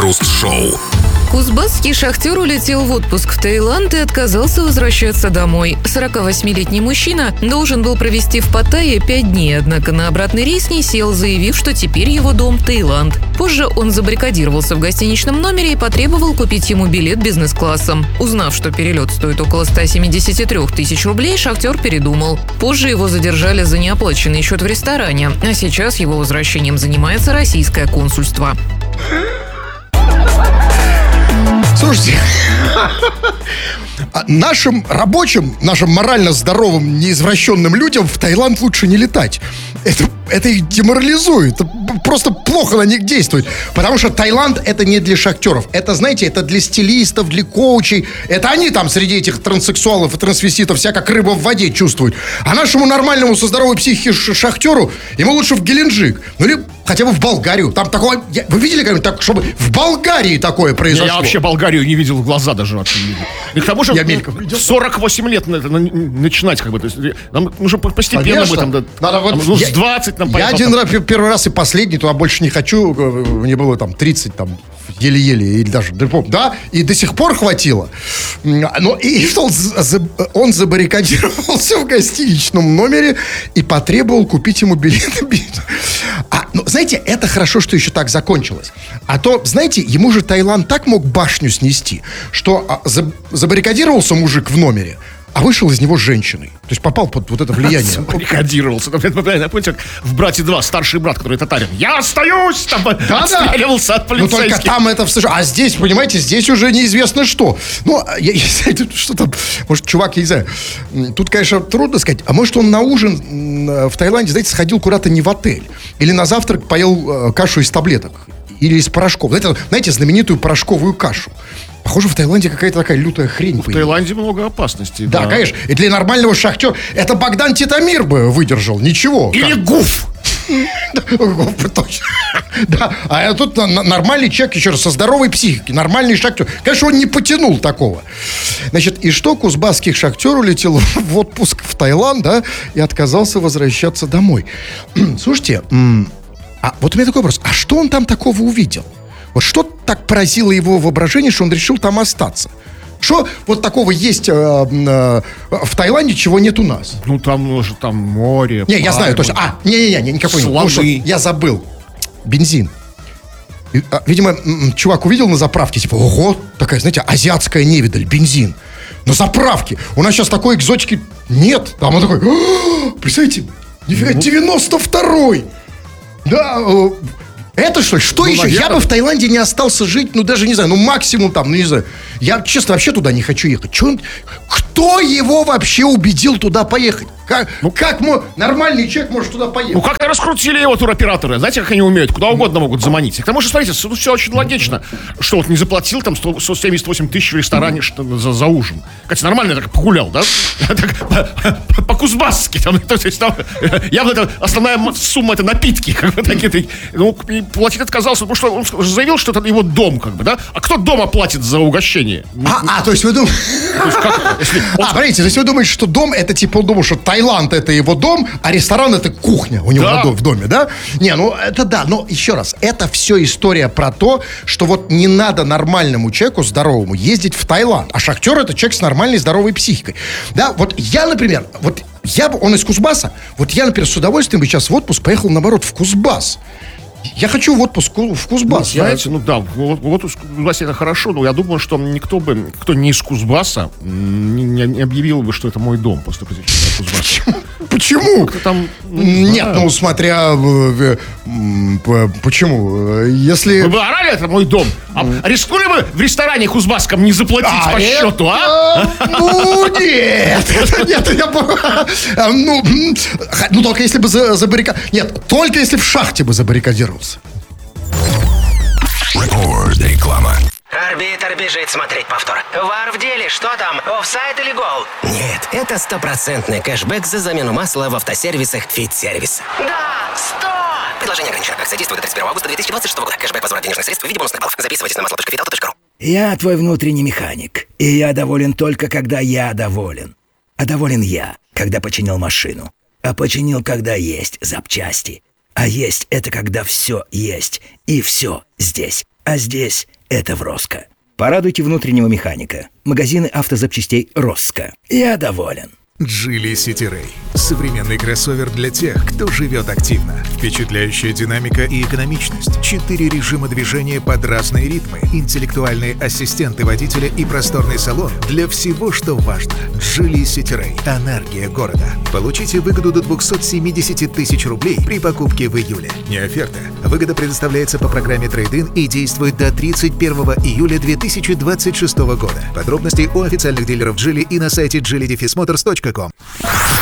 Крем-хруст-шоу. Кузбасский шахтер улетел в отпуск в Таиланд и отказался возвращаться домой. 48-летний мужчина должен был провести в Паттайе 5 дней, однако на обратный рейс не сел, заявив, что теперь его дом – Таиланд. Позже он забаррикадировался в гостиничном номере и потребовал купить ему билет бизнес-классом. Узнав, что перелет стоит около 173 тысяч рублей, шахтер передумал. Позже его задержали за неоплаченный счет в ресторане, а сейчас его возвращением занимается российское консульство. Слушайте, нашим рабочим, нашим морально здоровым, неизвращенным людям в Таиланд лучше не летать. Это их деморализует. Это просто плохо на них действует. Потому что Таиланд — это не для шахтеров. Это, знаете, это для стилистов, для коучей. Это они там среди этих транссексуалов и трансвеститов себя как рыба в воде чувствуют. А нашему нормальному со здоровой психикой шахтеру ему лучше в Геленджик. Ну или хотя бы в Болгарию. Там такое... Вы видели как-нибудь так, чтобы в Болгарии такое произошло? Я вообще Болгарию не видел в глаза даже. И к тому же в 48 лет начинать как бы. То есть, нам нужно постепенно об этом. Надо вот... С 20 нам Я один раз, первый раз и последний, туда больше не хочу. Мне было там 30, там, еле-еле, или даже, да, и до сих пор хватило. Но и что он забаррикадировался в гостиничном номере и потребовал купить ему билет. Ну, знаете, это хорошо, что еще так закончилось. А то, знаете, ему же Таиланд так мог башню снести, что забаррикадировался мужик в номере, а вышел из него с женщиной. То есть попал под вот это влияние. Забаррикадировался. Помните, как в «Брате 2» старший брат, который татарин. Я остаюсь! Там отстреливался от полицейских. Ну, только там это в США. А здесь, понимаете, здесь уже неизвестно что. Ну, что там, может, чувак, я не знаю. Тут, конечно, трудно сказать. А может, он на ужин в Таиланде, знаете, сходил куда-то не в отель. Или на завтрак поел кашу из таблеток. Или из порошков. Знаете, знаменитую порошковую кашу. Похоже, в Таиланде какая-то такая лютая хрень. В Таиланде много опасностей. Да, конечно. И для нормального шахтера это Богдан Титамир бы выдержал. Ничего. Или Гуф. Гуф, точно. Да. А тут нормальный человек, еще раз, со здоровой психикой. Нормальный шахтер. Конечно, он не потянул такого. Значит, и что? Кузбасский шахтер улетел в отпуск в Таиланд, да, и отказался возвращаться домой. Слушайте, вот у меня такой вопрос. А что он там такого увидел? Вот что так поразило его воображение, что он решил там остаться? Что вот такого есть в Таиланде, чего нет у нас? Ну, там же там море. Не, я знаю точно. Никакой нет. Я забыл. Бензин. Видимо, чувак увидел на заправке, типа, ого, такая, знаете, азиатская невидаль, бензин. На заправке. У нас сейчас такой экзотики нет. Там он такой, представляете, 92-й. Да, это что? Что еще? Я бы в Таиланде не остался жить, даже не знаю, максимум там, не знаю. Я, честно, вообще туда не хочу ехать. Кто его вообще убедил туда поехать? Как нормальный человек может туда поехать? Ну, как-то раскрутили его туроператоры. Знаете, как они умеют? Куда угодно могут заманить. К тому же, смотрите, тут все очень логично. Что вот не заплатил там 178 тысяч в ресторане за ужин. Кстати, нормально так погулял, да? По-кузбасски. Явно это основная сумма, это напитки. Ну, платить отказался, потому что он заявил, что это его дом, как бы, да? А кто дома платит за угощение? То есть вы думаете... Смотрите, то есть вы думаете, что дом, это типа он думал, что Таиланд — это его дом, а ресторан — это кухня у него в доме, да? Не, это да, но еще раз, это все история про то, что вот не надо нормальному человеку, здоровому, ездить в Таиланд, а шахтер — это человек с нормальной здоровой психикой. Да, вот я, например, он из Кузбасса, вот я, например, с удовольствием бы сейчас в отпуск поехал, наоборот, в Кузбасс. Я хочу в отпуск в Кузбасс. Знаете, вот в Кузбассе это хорошо, но я думаю, что кто не из Кузбасса, не объявил бы, что это мой дом после посещения Кузбасса. Почему? Там, нет, смотря... Почему? Если... Вы бы орали, это мой дом. Рискнули бы в ресторане кузбасском не заплатить по счету, Нет, только если бы забаррикадировался. Нет, только если в шахте бы забаррикадировался. Реклама. Арбитр бежит смотреть повтор. Вар в деле, что там, офсайд или гол? Нет, это стопроцентный кэшбэк за замену масла в автосервисах Фит-сервис. Да, 100! Предложение ограничено. Акция действует до 31 августа 2026 года. Кэшбэк, возврат денежных средств в виде бонусных баллов. Записывайтесь на масло.фитауто.ру. Я твой внутренний механик, и я доволен только, когда я доволен. А доволен я, когда починил машину. А починил, когда есть запчасти. А есть — это когда все есть, и все здесь. А здесь это в Роско. Порадуйте внутреннего механика. Магазины автозапчастей Роско. Я доволен. Geely City Ray. Современный кроссовер для тех, кто живет активно. Впечатляющая динамика и экономичность. 4 режима движения под разные ритмы. Интеллектуальные ассистенты водителя и просторный салон для всего, что важно. Geely City Ray. Энергия города. Получите выгоду до 270 тысяч рублей при покупке в июле. Не оферта. Выгода предоставляется по программе Trade-in и действует до 31 июля 2026 года. Подробности у официальных дилеров Geely и на сайте geely-motors.com.